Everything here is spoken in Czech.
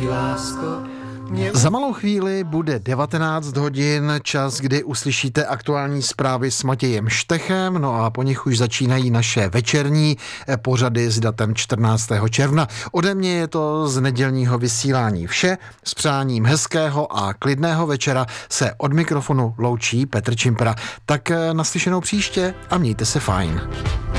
Za malou chvíli bude 19 hodin, čas, kdy uslyšíte aktuální zprávy s Matějem Štechem, no a po nich už začínají naše večerní pořady s datem 14. června. Ode mě je to z nedělního vysílání vše. S přáním hezkého a klidného večera se od mikrofonu loučí Petr Čimpra. Tak naslyšenou příště a mějte se fajn.